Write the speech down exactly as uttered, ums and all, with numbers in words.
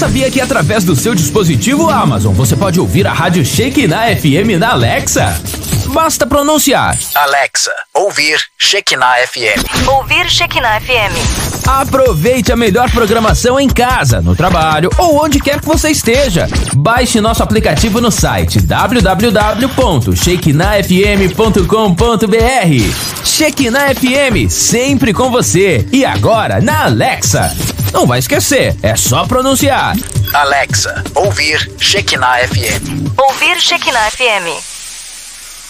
sabia que através do seu dispositivo Amazon você pode ouvir a rádio Shekinah F M na Alexa? Basta pronunciar: Alexa, ouvir Shekinah F M. Ouvir Shekinah F M. Aproveite a melhor programação em casa, no trabalho ou onde quer que você esteja. Baixe nosso aplicativo no site w w w ponto shekinah f m ponto com ponto b r. Shekinah F M, sempre com você. E agora na Alexa. Não vai esquecer, é só pronunciar: Alexa, ouvir Shekinah F M. Ouvir Shekinah F M.